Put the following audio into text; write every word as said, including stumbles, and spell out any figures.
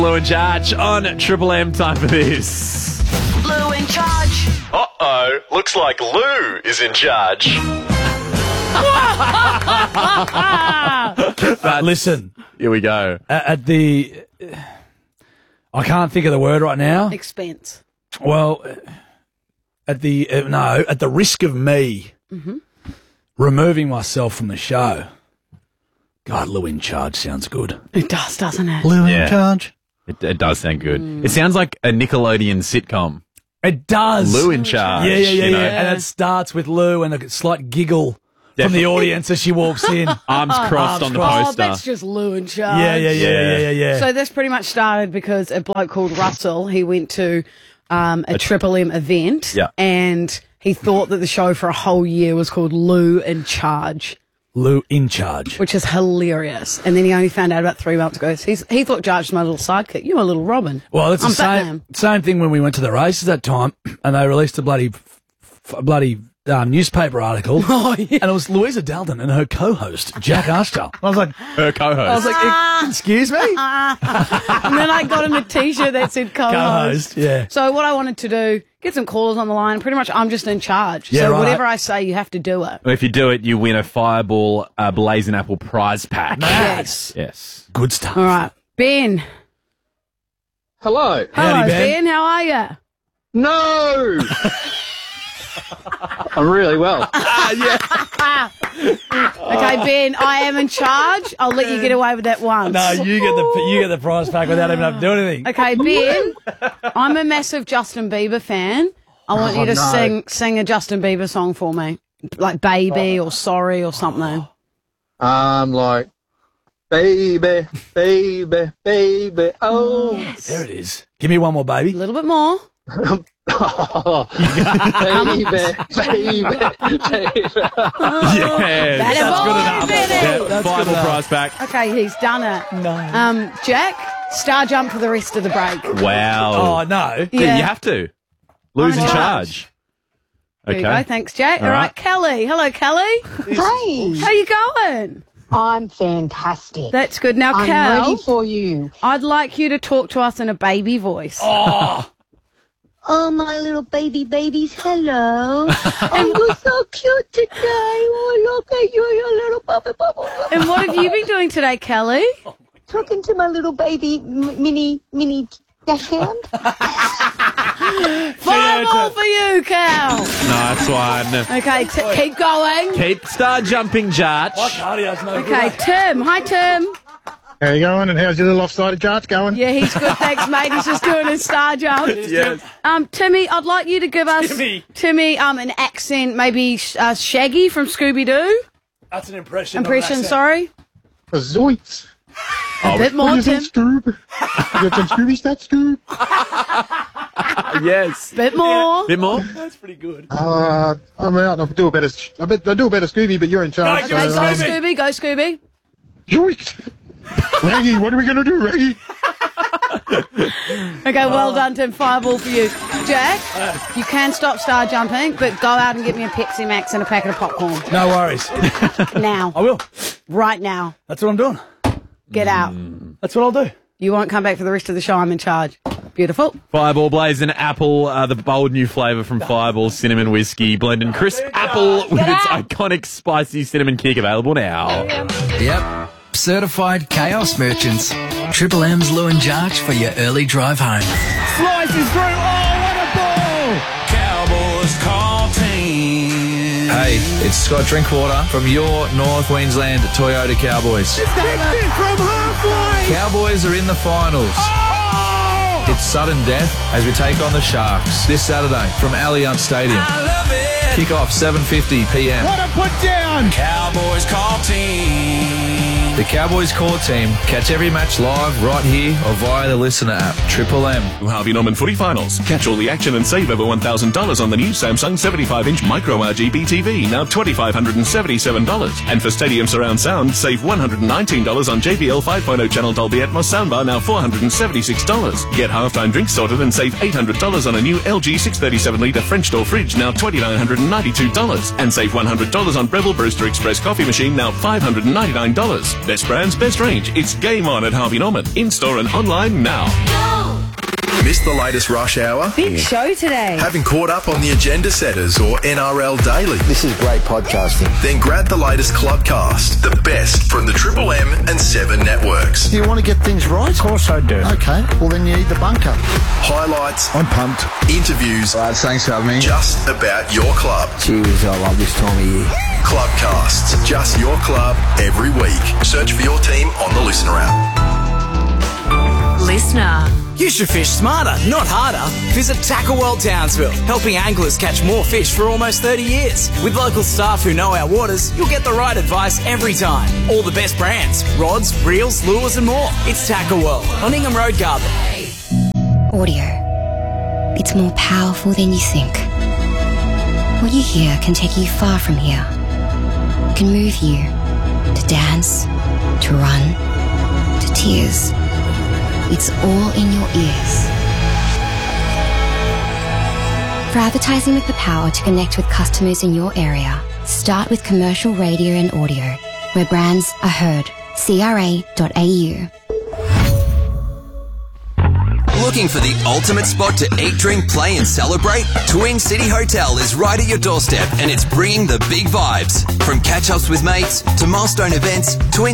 Lou in Charge on Triple M. Time for this. Lou in Charge. Uh-oh, looks like Lou is in charge. But listen, Here we go. at, at the... I can't think of the word right now. Expense. Well, at the... Uh, no, at the risk of me Mm-hmm. removing myself from the show. God, Lou in Charge sounds good. It does, doesn't it? Lou Yeah. in Charge? It, it does sound good. It sounds like a Nickelodeon sitcom. It does. Lou in Charge. Yeah, yeah, yeah, you know. yeah. And it starts with Lou and a slight giggle from the audience as she walks in. Arms crossed Arms on the crossed. Oh, poster. that's just Lou in Charge. Yeah, yeah, yeah, yeah, yeah, yeah. So this pretty much started because a bloke called Russell, he went to um, a Triple M event Yeah. and he thought that the show for a whole year was called Lou in Charge, Lou in Charge. which is hilarious. And then he only found out about three months ago. So he's, he thought Charge was my little sidekick. You're a little Robin. Well, it's the I'm same, Batman. same thing when we went to the races that time and they released a bloody, f- f- bloody um, newspaper article. Oh, yeah. And it was Louisa Dalton and her co-host, Jack Archell. I was like, Her co-host. I was like, excuse me? And then I got him a T-shirt that said co-host. Co-host, yeah. So what I wanted to do, get some callers on the line. Pretty much I'm just in charge. Yeah, so right. whatever I say, you have to do it. If you do it, you win a Fireball uh, Blazing Apple prize pack. Nice. Yes. Good stuff. All right. Ben. Hello. Hello, Howdy, Ben. Ben. How are you? No! I'm really well. Okay, Ben, I am in charge. I'll let you get away with that once. No, you get the you get the prize pack without even having to do anything. Okay, Ben, I'm a massive Justin Bieber fan. I want you to no. sing sing a Justin Bieber song for me. Like Baby or Sorry or something. I'm like, baby, baby, baby, oh. There it is. Give me one more, baby. A little bit more. baby, baby, baby. Yes. That That's boy, good enough. Benny. Yeah, That's Fireball good enough. prize pack. Okay, he's done it. No. Um, Jack, star jump for the rest of the break. Wow. Oh, no. Yeah, Yeah. you have to. Lou's I'm in in charge. There you go. Okay. Thanks, Jack. All All right. right. Kelly. Hello, Kelly. Hey, How you going? I'm fantastic. That's good. Now, I'm Cal, ready for you. I'd like you to talk to us in a baby voice. Oh, Oh, my little baby babies, hello. And you're so cute today. Oh, look at you, you little puppy bubble. And what have you been doing today, Kelly? Talking to my little baby m- mini, mini dash hand. Fireball for you, Cal. Nice one. Okay, t- keep going. Keep star jumping, Jarch. my cardio's no Okay, good. Tim. Hi, Tim. How you going, and how's your little offsided charge going? Yeah, he's good. Thanks, mate. He's just doing his star jump. Yes. Um, Timmy, I'd like you to give us Timmy. Timmy um an accent, maybe uh, Shaggy from Scooby Doo. That's an impression. not an Impression, accent. sorry. A zoinks. A bit more, What is Tim. that, Scoob? You got some Scooby stats, Scoob? Yes. Bit more. Bit more? That's pretty good. Uh, I'm out. I'll do a better. I bet I do a better Scooby, but you're in charge. No, Okay, Go, go um, Scooby. Go Scooby. Zoinks. Raggy, what are we gonna do, Raggy? Okay, well done, Tim. Fireball for you. Jack, you can stop star jumping, but go out and get me a Pepsi Max and a packet of popcorn. No worries. Now. I will. Right now. That's what I'm doing. Get out. That's what I'll do. You won't come back for the rest of the show. I'm in charge. Beautiful. Fireball Blazing Apple, uh, the bold new flavour from Fireball Cinnamon Whiskey, blending crisp apple with its iconic spicy cinnamon kick, available now. Yep. Certified chaos merchants. Triple M's Lou and Jarch for your early drive home. Slices through. Oh, what a ball! Cowboys call team. Hey, it's Scott Drinkwater from your North Queensland Toyota Cowboys. Kicked it from halfway. Cowboys are in the finals. Oh! It's sudden death as we take on the Sharks this Saturday from Allianz Stadium. I love it. Kick-off seven fifty p m. What a put down. Cowboys call team. The Cowboys core team catch every match live right here or via the Listener app. Triple M. Harvey Norman Footy Finals. Catch all the action and save over one thousand dollars on the new Samsung seventy-five inch Micro R G B T V, now two thousand five hundred seventy-seven dollars. And for Stadium Surround Sound, save one hundred nineteen dollars on J B L five point oh channel Dolby Atmos soundbar, now four hundred seventy-six dollars. Get halftime drinks sorted and save eight hundred dollars on a new L G six thirty-seven litre French door fridge, now two thousand nine hundred ninety-two dollars. And save one hundred dollars on Breville Brewster Express coffee machine, now five hundred ninety-nine dollars. Best brands, best range. It's game on at Harvey Norman. In-store and online now. Missed the latest rush hour? Big show today. Haven't caught up on the Agenda Setters or N R L Daily? This is great podcasting. Then grab the latest Clubcast, the best from the Triple M and Seven networks. Do you want to get things right? Of course I do. Okay, well then you need the bunker. Highlights. I'm pumped. Interviews. Lads, thanks for having me. Just about your club. Cheers, I love this time of year. Clubcasts, just your club every week. Search for your team on the Listener app. Listener. You should fish smarter, not harder. Visit Tackle World Townsville, helping anglers catch more fish for almost thirty years. With local staff who know our waters, you'll get the right advice every time. All the best brands, rods, reels, lures and more. It's Tackle World on Ingham Road, Garden. Audio. It's more powerful than you think. What you hear can take you far from here. It can move you to dance, to run, to tears. It's all in your ears. For advertising with the power to connect with customers in your area, start with commercial radio and audio, where brands are heard. C R A dot A U. Looking for the ultimate spot to eat, drink, play and celebrate? Twin City Hotel is right at your doorstep and it's bringing the big vibes. From catch-ups with mates to milestone events, Twin